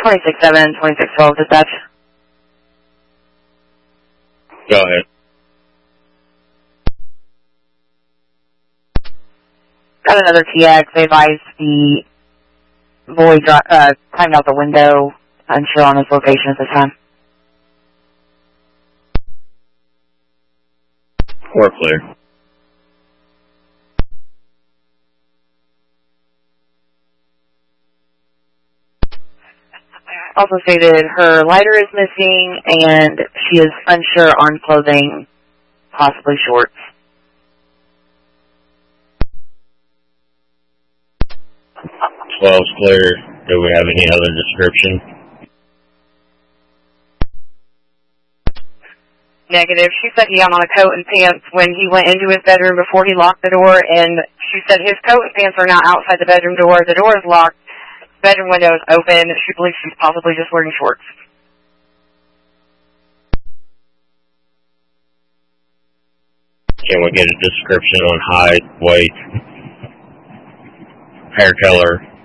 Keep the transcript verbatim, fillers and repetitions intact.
twenty-six seven, twenty-six twelve, dispatch. Go ahead. Got another T X. They advised the boy uh, climbed out the window, unsure on his location at this time. We're clear. Also stated her lighter is missing and she is unsure on clothing, possibly shorts. twelve's clear. Do we have any other description? Negative. She said he had on a coat and pants when he went into his bedroom before he locked the door, and she said his coat and pants are now outside the bedroom door. The door is locked. The bedroom window is open. She believes she's possibly just wearing shorts. Can we get a description on height, weight, hair color,